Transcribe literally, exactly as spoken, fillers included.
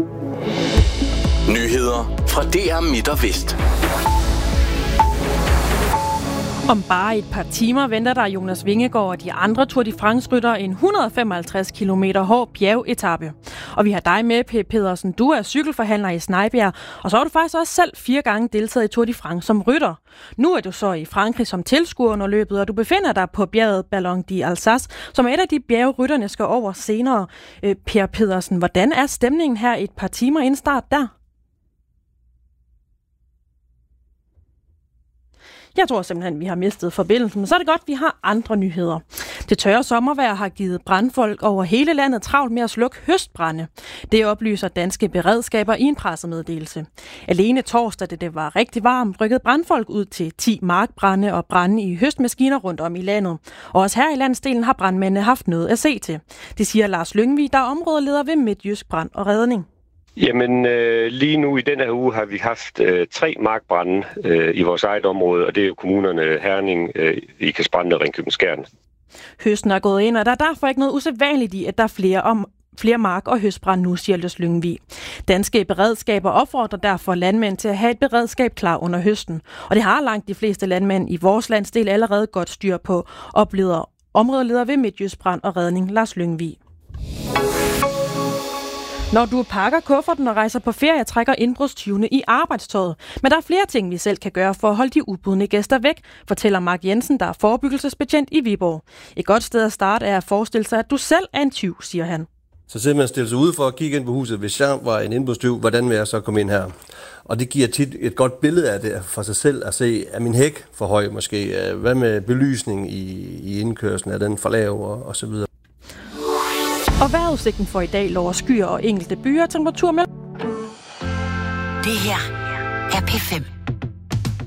Nyheder fra D R Midt og Vest. Om bare et par timer venter der Jonas Vingegaard og de andre Tour de France-ryttere en et hundrede og femoghalvtreds kilometer hård bjergetape. Og vi har dig med, P. Pedersen. Du er cykelforhandler i Snejbjerg, og så har du faktisk også selv fire gange deltaget i Tour de France som rytter. Nu er du så i Frankrig som tilskuer under løbet, og du befinder dig på bjerget Ballon d'Alsace, som er et af de bjerge, rytterne skal over senere. Per Pedersen, hvordan er stemningen her et par timer inden start der? Jeg tror simpelthen, vi har mistet forbindelsen, men så er det godt, vi har andre nyheder. Det tørre sommervejr har givet brandfolk over hele landet travlt med at slukke høstbrande. Det oplyser danske beredskaber i en pressemeddelelse. Alene torsdag, da det var rigtig varmt, rykkede brandfolk ud til ti markbrande og brande i høstmaskiner rundt om i landet. Og også her i landsdelen har brandmændene haft noget at se til. Det siger Lars Lyngvig, der er områdeleder ved Midtjysk Brand og Redning. Jamen øh, lige nu i den her uge har vi haft øh, tre markbrande øh, i vores eget område, og det er jo kommunerne Herning, øh, Ikast-Brande og Ringkøbing-Skjern. Høsten er gået ind, og der er derfor ikke noget usædvanligt i, at der er flere, om, flere mark- og høstbrand nu, siger Lars Lyngvig. Danske beredskaber opfordrer derfor landmænd til at have et beredskab klar under høsten. Og det har langt de fleste landmænd i vores landsdel allerede godt styr på, opleder områdeleder ved Midtjysk Brand og Redning Lars Lyngvig. Når du pakker kufferten og rejser på ferie, trækker indbrudstyvene i arbejdstøjet. Men der er flere ting, vi selv kan gøre for at holde de ubudne gæster væk, fortæller Mark Jensen, der er forebyggelsesbetjent i Viborg. Et godt sted at starte er at forestille sig, at du selv er en tyv, siger han. Så sidder man stille sig ud for at kigge ind på huset. Hvis jeg var en indbrudstyv, hvordan vil jeg så komme ind her? Og det giver tit et godt billede af det for sig selv at se, er min hæk for høj måske? Hvad med belysning i, i indkørslen? Er den for lav og, og så videre? Og vejrudsigten for i dag lover skyer og enkelte byer, temperatur mellem. Det her er P fem.